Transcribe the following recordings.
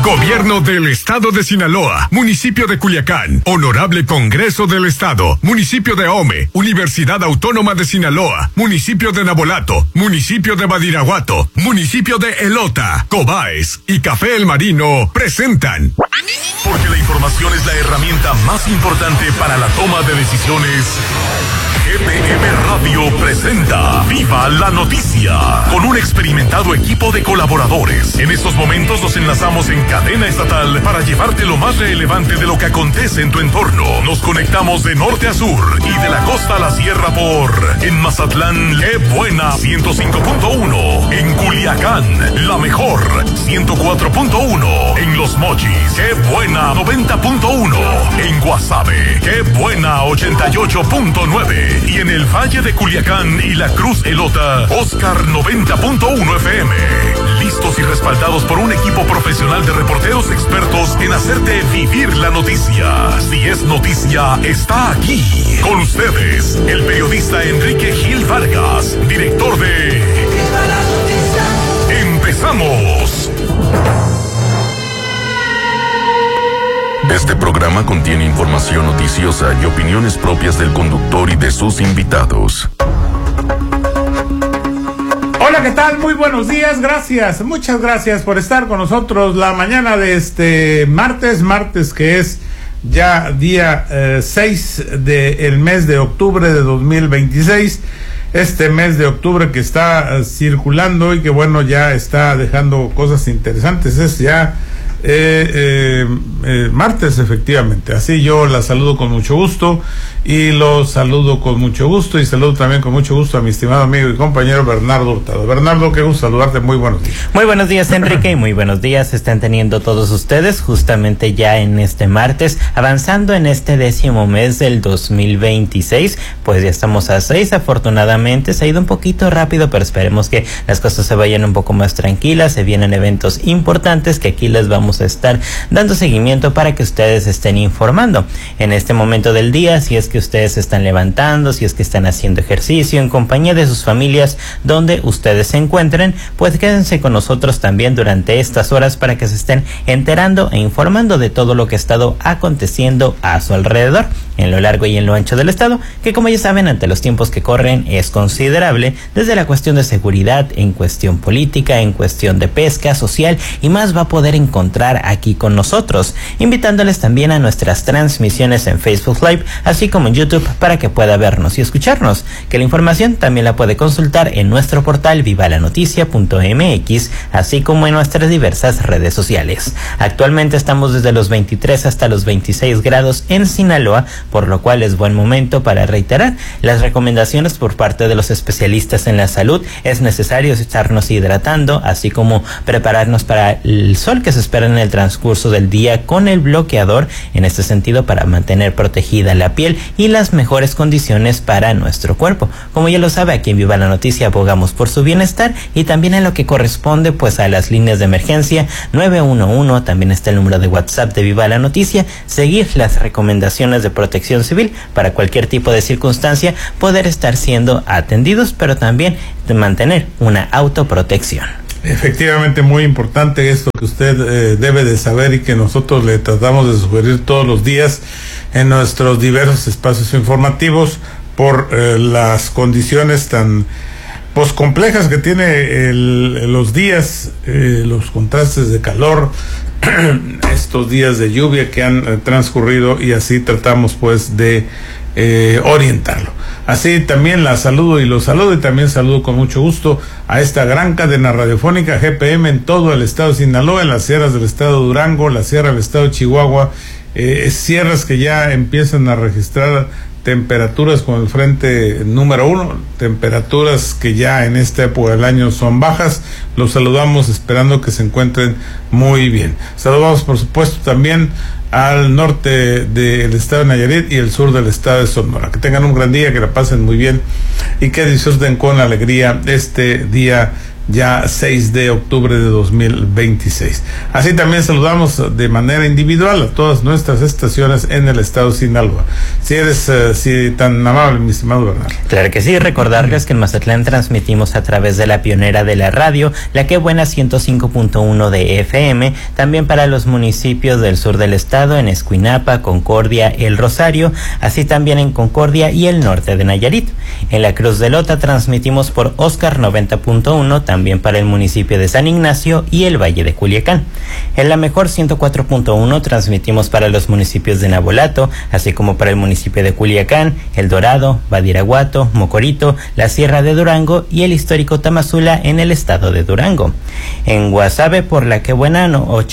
Gobierno del Estado de Sinaloa, Municipio de Culiacán, Honorable Congreso del Estado, Municipio de Ahome, Universidad Autónoma de Sinaloa, Municipio de Nabolato, Municipio de Badiraguato, Municipio de Elota, Cobaes y Café El Marino presentan. Porque la información es la herramienta más importante para la toma de decisiones. GPM Radio presenta Viva la Noticia, con un experimentado equipo de colaboradores. En estos momentos nos enlazamos en cadena estatal para llevarte lo más relevante de lo que acontece en tu entorno. Nos conectamos de norte a sur y de la costa a la sierra en Mazatlán, Qué Buena 105.1, en Culiacán, La Mejor 104.1, en Los Mochis, Qué Buena 90.1, en Guasave, Qué Buena 88.9, y en el Valle de Culiacán y La Cruz Elota, Oscar 90.1 FM. Listos y respaldados por un equipo profesional de reporteros expertos en hacerte vivir la noticia. Si es noticia, está aquí. Con ustedes, el periodista Enrique Gil Vargas, director de Viva la Noticia. ¡Empezamos! Este programa contiene información noticiosa y opiniones propias del conductor y de sus invitados. Hola, ¿qué tal? Muy buenos días, gracias, muchas gracias por estar con nosotros la mañana de este martes que es ya día 6 del mes de octubre de 2026, este mes de octubre que está circulando y que bueno, ya está dejando cosas interesantes, es ya martes efectivamente, así yo la saludo con mucho gusto y los saludo con mucho gusto y saludo también con mucho gusto a mi estimado amigo y compañero Bernardo Hurtado. Bernardo, qué gusto saludarte, muy buenos días. Muy buenos días, Enrique, y muy buenos días están teniendo todos ustedes justamente ya en este martes, avanzando en este 10º mes del 2026, pues ya estamos a 6, afortunadamente se ha ido un poquito rápido, pero esperemos que las cosas se vayan un poco más tranquilas, se vienen eventos importantes que aquí les vamos a estar dando seguimiento para que ustedes estén informando en este momento del día, si es que ustedes se están levantando, si es que están haciendo ejercicio en compañía de sus familias, donde ustedes se encuentren, pues quédense con nosotros también durante estas horas para que se estén enterando e informando de todo lo que ha estado aconteciendo a su alrededor, en lo largo y en lo ancho del estado, que como ya saben, ante los tiempos que corren es considerable, desde la cuestión de seguridad, en cuestión política, en cuestión de pesca, social y más va a poder encontrar aquí con nosotros, invitándoles también a nuestras transmisiones en Facebook Live, así como en YouTube, para que pueda vernos y escucharnos, que la información también la puede consultar en nuestro portal vivalanoticia.mx, así como en nuestras diversas redes sociales. Actualmente estamos desde los 23 hasta los 26 grados en Sinaloa, por lo cual es buen momento para reiterar las recomendaciones por parte de los especialistas en la salud. Es necesario estarnos hidratando, así como prepararnos para el sol que se espera en el transcurso del día con el bloqueador, en este sentido para mantener protegida la piel y las mejores condiciones para nuestro cuerpo. Como ya lo sabe, aquí en Viva la Noticia abogamos por su bienestar y también en lo que corresponde pues a las líneas de emergencia 911, también está el número de WhatsApp de Viva la Noticia, seguir las recomendaciones de protección civil para cualquier tipo de circunstancia, poder estar siendo atendidos, pero también de mantener una autoprotección. Efectivamente, muy importante esto que usted debe de saber y que nosotros le tratamos de sugerir todos los días en nuestros diversos espacios informativos por las condiciones tan complejas que tiene los días, los contrastes de calor, estos días de lluvia que han transcurrido, y así tratamos pues de orientarlo. Así también la saludo y también saludo con mucho gusto a esta gran cadena radiofónica GPM en todo el estado de Sinaloa, en las sierras del estado de Durango, la sierra del estado de Chihuahua, sierras que ya empiezan a registrar temperaturas con el frente número 1, temperaturas que ya en esta época del año son bajas. Los saludamos esperando que se encuentren muy bien. Saludamos por supuesto también al norte del estado de Nayarit y el sur del estado de Sonora. Que tengan un gran día, que la pasen muy bien y que disfruten con alegría este día ya 6 de octubre de 2026. Así también saludamos de manera individual a todas nuestras estaciones en el estado de Sinaloa. Si eres tan amable, mi estimado Bernardo. Claro que sí, recordarles que en Mazatlán transmitimos a través de la pionera de la radio, La Que Buena 105.1 de FM, también para los municipios del sur del estado, en Escuinapa, Concordia, El Rosario, así también en Concordia y el norte de Nayarit. En la Cruz de Lota transmitimos por Oscar 90.1, también para el municipio de San Ignacio y el Valle de Culiacán. En la Mejor 104.1 transmitimos para los municipios de Nabolato, así como para el municipio de Culiacán, El Dorado, Badiraguato, Mocorito, la Sierra de Durango y el histórico Tamazula en el estado de Durango. En Guasave, por La Que Buena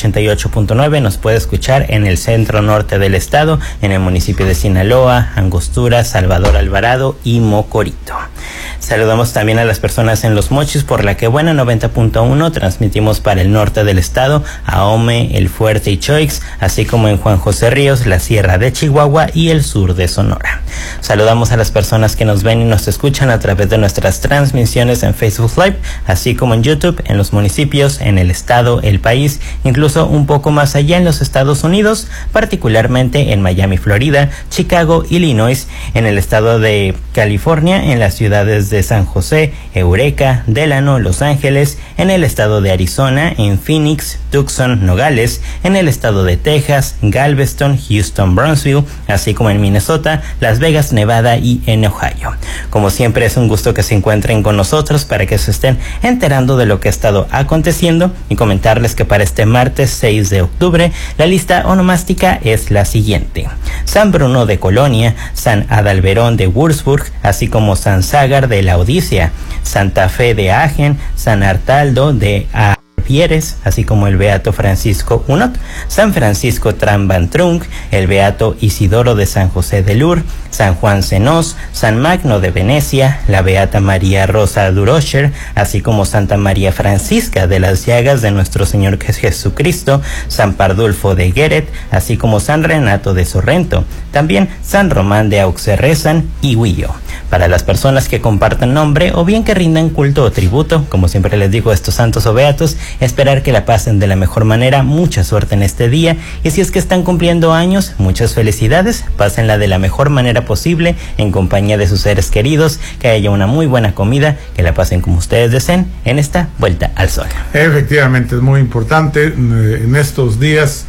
88.9, nos puede escuchar en el centro norte del estado, en el municipio de Sinaloa, Angostura, Salvador Alvarado y Mocorito. Saludamos también a las personas en Los Mochis por La Que Buena 90.1, transmitimos para el norte del estado, Ahome, El Fuerte y Choix, así como en Juan José Ríos, la Sierra de Chihuahua y el sur de Sonora. Saludamos a las personas que nos ven y nos escuchan a través de nuestras transmisiones en Facebook Live, así como en YouTube, en los municipios, en el estado, el país, incluso un poco más allá en los Estados Unidos, particularmente en Miami, Florida, Chicago, Illinois, en el estado de California, en las ciudades de San José, Eureka, Delano, Los Ángeles, en el estado de Arizona, en Phoenix, Tucson, Nogales, en el estado de Texas, Galveston, Houston, Brownsville, así como en Minnesota, Las Vegas, Nevada y en Ohio. Como siempre, es un gusto que se encuentren con nosotros para que se estén enterando de lo que ha estado aconteciendo y comentarles que para este martes 6 de octubre la lista onomástica es la siguiente: San Bruno de Colonia, San Adalberón de Würzburg, así como San Ságar de Laodicea, Santa Fe de Agen, San Artaldo de Pieres, así como el Beato Francisco Unot, San Francisco Trambantrunk, el Beato Isidoro de San José de Lur, San Juan Cenós, San Magno de Venecia, la Beata María Rosa Durocher, así como Santa María Francisca de las Llagas de nuestro Señor Jesucristo, San Pardulfo de Gueret, así como San Renato de Sorrento, también San Román de Auxerrezan y Huillo. Para las personas que compartan nombre o bien que rindan culto o tributo, como siempre les digo a estos santos o beatos, esperar que la pasen de la mejor manera, mucha suerte en este día, y si es que están cumpliendo años, muchas felicidades, pásenla de la mejor manera posible en compañía de sus seres queridos, que haya una muy buena comida, que la pasen como ustedes deseen en esta vuelta al sol. Efectivamente, es muy importante en estos días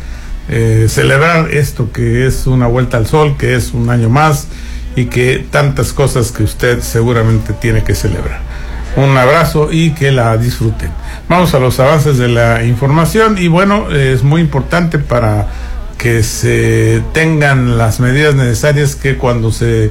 celebrar esto que es una vuelta al sol, que es un año más y que tantas cosas que usted seguramente tiene que celebrar. Un abrazo y que la disfruten. Vamos a los avances de la información y bueno, es muy importante para que se tengan las medidas necesarias que cuando se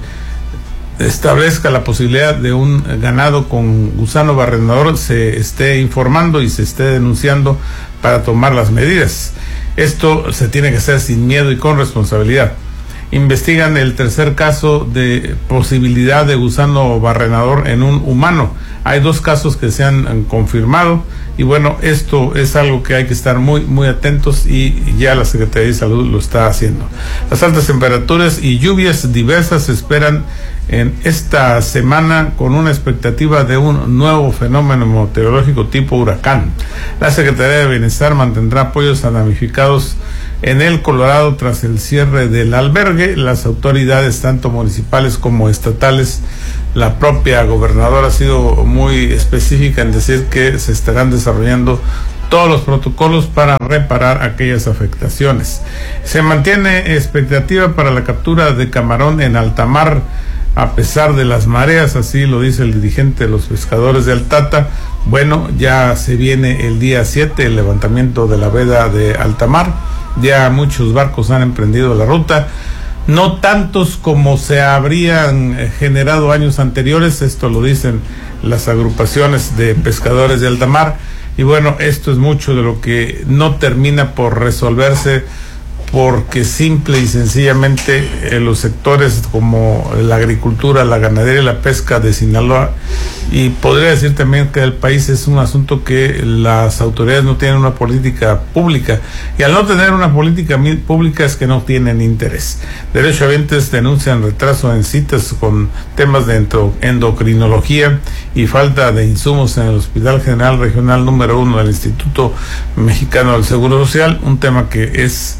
establezca la posibilidad de un ganado con gusano barrenador se esté informando y se esté denunciando para tomar las medidas. Esto se tiene que hacer sin miedo y con responsabilidad. Investigan el tercer caso de posibilidad de gusano barrenador en un humano. Hay 2 casos que se han confirmado y bueno, esto es algo que hay que estar muy atentos y ya la Secretaría de Salud lo está haciendo. Las altas temperaturas y lluvias diversas se esperan en esta semana con una expectativa de un nuevo fenómeno meteorológico tipo huracán. La Secretaría de Bienestar mantendrá apoyos a damnificados en el Colorado tras el cierre del albergue. Las autoridades tanto municipales como estatales, la propia gobernadora ha sido muy específica en decir que se estarán desarrollando todos los protocolos para reparar aquellas afectaciones. Se mantiene expectativa para la captura de camarón en alta mar a pesar de las mareas, así lo dice el dirigente de los pescadores de Altata. Bueno, ya se viene el día 7, el levantamiento de la veda de alta mar. Ya muchos barcos han emprendido la ruta, no tantos como se habrían generado años anteriores, esto lo dicen las agrupaciones de pescadores de alta mar, y bueno, esto es mucho de lo que no termina por resolverse porque simple y sencillamente los sectores como la agricultura, la ganadería y la pesca de Sinaloa, y podría decir también que el país, es un asunto que las autoridades no tienen una política pública, y al no tener una política pública es que no tienen interés. Derechohabientes denuncian retraso en citas con temas de endocrinología y falta de insumos en el Hospital General Regional número 1 del Instituto Mexicano del Seguro Social, un tema que es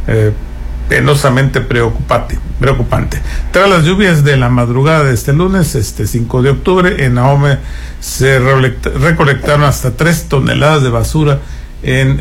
penosamente preocupante. Tras las lluvias de la madrugada de este lunes, 5 de octubre, en Ahome se recolectaron hasta 3 toneladas de basura en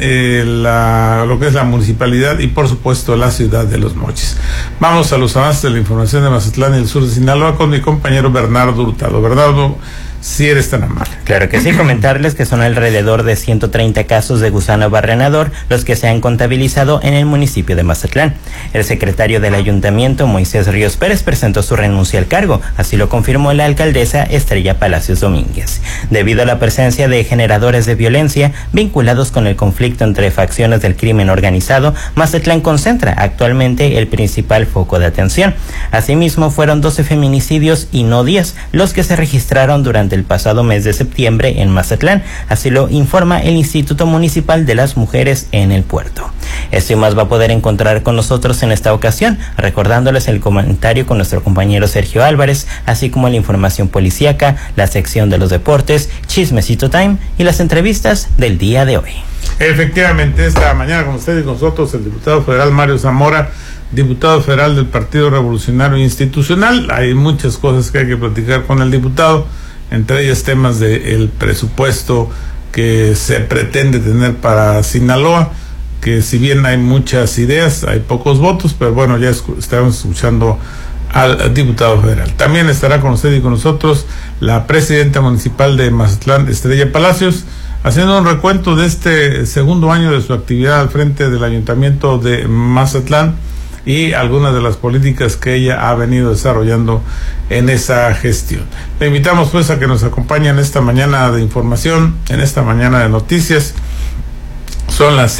lo que es la municipalidad y por supuesto la ciudad de Los Mochis. Vamos a los avances de la información de Mazatlán y el sur de Sinaloa con mi compañero Bernardo Hurtado. Bernardo, si eres tan amable. Claro que sí, comentarles que son alrededor de 130 casos de gusano barrenador los que se han contabilizado en el municipio de Mazatlán. El secretario del ayuntamiento, Moisés Ríos Pérez, presentó su renuncia al cargo, así lo confirmó la alcaldesa Estrella Palacios Domínguez. Debido a la presencia de generadores de violencia vinculados con el conflicto entre facciones del crimen organizado, Mazatlán concentra actualmente el principal foco de atención. Asimismo, fueron 12 feminicidios y no 10 los que se registraron durante el pasado mes de septiembre en Mazatlán, así lo informa el Instituto Municipal de las Mujeres en el puerto. Esto y más va a poder encontrar con nosotros en esta ocasión, recordándoles el comentario con nuestro compañero Sergio Álvarez, así como la información policíaca, la sección de los deportes, Chismecito Time y las entrevistas del día de hoy. Efectivamente, esta mañana con usted y con nosotros el diputado federal Mario Zamora, diputado federal del Partido Revolucionario Institucional. Hay muchas cosas que hay que platicar con el diputado, entre ellas temas del presupuesto que se pretende tener para Sinaloa, que si bien hay muchas ideas, hay pocos votos, pero bueno, ya estamos escuchando al diputado federal. También estará con usted y con nosotros la presidenta municipal de Mazatlán, Estrella Palacios, haciendo un recuento de este segundo año de su actividad al frente del ayuntamiento de Mazatlán y algunas de las políticas que ella ha venido desarrollando en esa gestión. Le invitamos pues a que nos acompañe en esta mañana de información, en esta mañana de noticias. Son las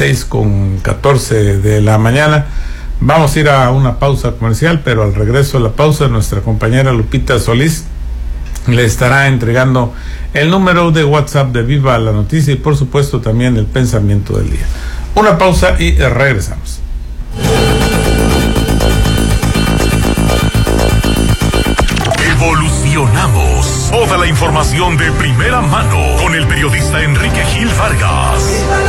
6:14 de la mañana. Vamos a ir a una pausa comercial, pero al regreso de la pausa nuestra compañera Lupita Solís le estará entregando el número de WhatsApp de Viva la Noticia y por supuesto también el pensamiento del día. Una pausa y regresamos. Evolucionamos. Toda la información de primera mano con el periodista Enrique Gil Vargas.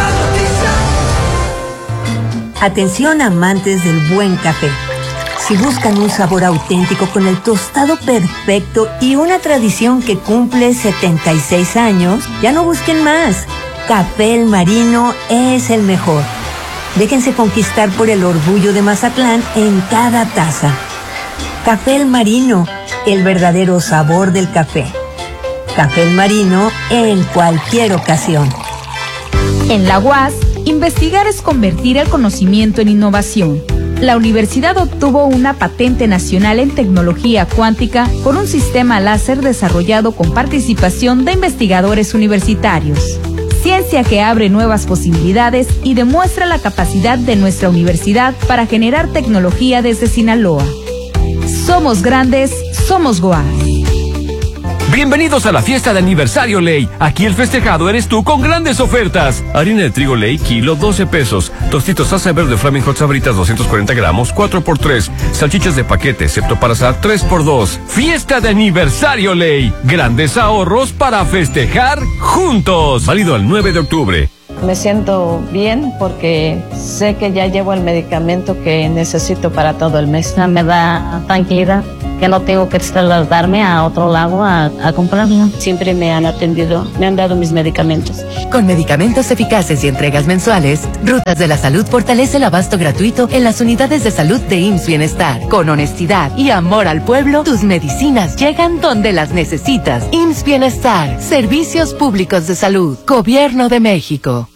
Atención amantes del buen café. Si buscan un sabor auténtico con el tostado perfecto y una tradición que cumple 76 años, ya no busquen más. Café El Marino es el mejor. Déjense conquistar por el orgullo de Mazatlán en cada taza. Café El Marino, el verdadero sabor del café. Café El Marino en cualquier ocasión. En la UAS, investigar es convertir el conocimiento en innovación. La universidad obtuvo una patente nacional en tecnología cuántica por un sistema láser desarrollado con participación de investigadores universitarios. Ciencia que abre nuevas posibilidades y demuestra la capacidad de nuestra universidad para generar tecnología desde Sinaloa. Somos grandes, somos GOAS. Bienvenidos a la fiesta de aniversario Ley. Aquí el festejado eres tú con grandes ofertas. Harina de trigo Ley, kilo, 12 pesos. Tostitos salsa verde Flaming Hot Sabritas, 240 gramos, 4x3. Salchichas de paquete, excepto para asar, 3x2. Fiesta de aniversario Ley. Grandes ahorros para festejar juntos. Válido al 9 de octubre. Me siento bien porque sé que ya llevo el medicamento que necesito para todo el mes. Me da tranquilidad que no tengo que trasladarme a otro lado a comprarlo. Siempre me han atendido, me han dado mis medicamentos. Con medicamentos eficaces y entregas mensuales, Rutas de la Salud fortalece el abasto gratuito en las unidades de salud de IMSS Bienestar. Con honestidad y amor al pueblo, tus medicinas llegan donde las necesitas. IMSS Bienestar, Servicios Públicos de Salud, Gobierno de México.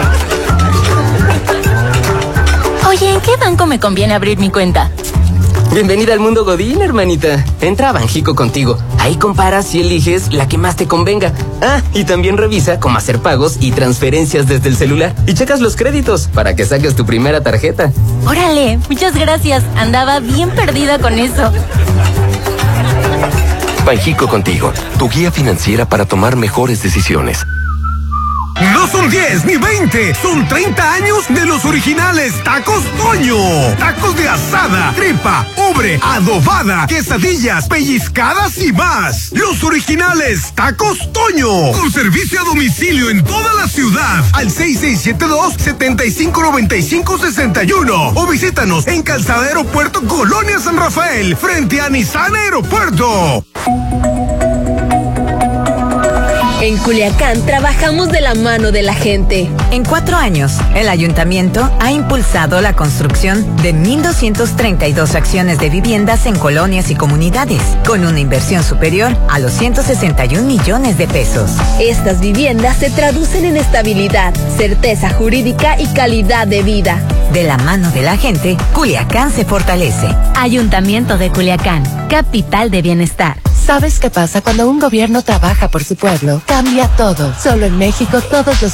Oye, ¿en qué banco me conviene abrir mi cuenta? Bienvenida al mundo Godín, hermanita. Entra a Banjico Contigo. Ahí comparas y eliges la que más te convenga. Ah, y también revisa cómo hacer pagos y transferencias desde el celular. Y checas los créditos para que saques tu primera tarjeta. Órale, muchas gracias. Andaba bien perdida con eso. Banjico Contigo, tu guía financiera para tomar mejores decisiones. No son 10 ni 20, son 30 años de los originales Tacos Toño. Tacos de asada, tripa, ubre, adobada, quesadillas, pellizcadas y más. Los originales Tacos Toño. Con servicio a domicilio en toda la ciudad. Al 6672-759561. O visítanos en Calzada Aeropuerto Colonia San Rafael, frente a Nissan Aeropuerto. En Culiacán trabajamos de la mano de la gente. En 4 años, el ayuntamiento ha impulsado la construcción de 1,232 acciones de viviendas en colonias y comunidades, con una inversión superior a los 161 millones de pesos. Estas viviendas se traducen en estabilidad, certeza jurídica y calidad de vida. De la mano de la gente, Culiacán se fortalece. Ayuntamiento de Culiacán, capital de bienestar. ¿Sabes qué pasa cuando un gobierno trabaja por su pueblo? Cambia todo. Solo en México todos los